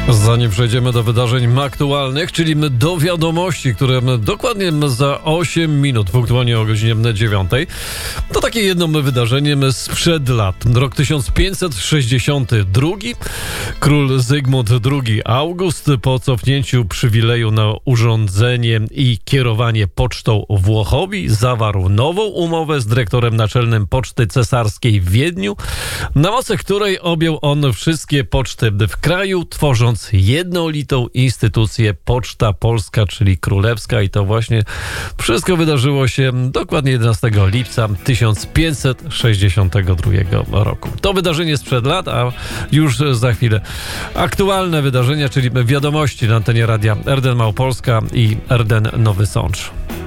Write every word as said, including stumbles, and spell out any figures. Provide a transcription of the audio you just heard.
Zanim przejdziemy do wydarzeń aktualnych, czyli do wiadomości, które dokładnie za osiem minut, punktualnie o godzinie dziewiątej, to takie jedno wydarzeniem sprzed lat. Rok tysiąc pięćset sześćdziesiąty drugi. Król Zygmunt drugi August po cofnięciu przywileju na urządzenie i kierowanie pocztą Włochowi zawarł nową umowę z dyrektorem naczelnym Poczty Cesarskiej w Wiedniu, na mocy której objął on wszystkie poczty w kraju, tworząc jednolitą instytucję Poczta Polska, czyli królewska, i to właśnie wszystko wydarzyło się dokładnie jedenastego lipca tysiąc pięćset sześćdziesiątego drugiego roku. To wydarzenie sprzed lat, a już za chwilę aktualne wydarzenia, czyli wiadomości na antenie radia R D N Małopolska i R D N Nowy Sącz.